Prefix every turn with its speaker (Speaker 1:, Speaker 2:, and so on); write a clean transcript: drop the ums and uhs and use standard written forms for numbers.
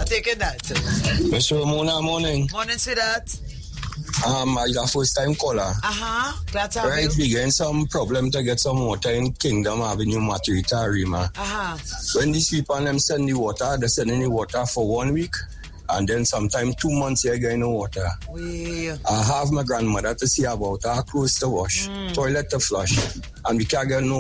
Speaker 1: taking that?
Speaker 2: Mr. Ramona, morning.
Speaker 1: Morning, sweetheart.
Speaker 2: I got first time caller.
Speaker 1: Glad to have
Speaker 2: right,
Speaker 1: you.
Speaker 2: we getting some problem to get some water in Kingdom Avenue, Maturita, Rima. When these people them send the water, they send the water for 1 week. And then sometime 2 months they're getting no water. I have my grandmother to see about her clothes to wash, toilet to flush, and we can't get no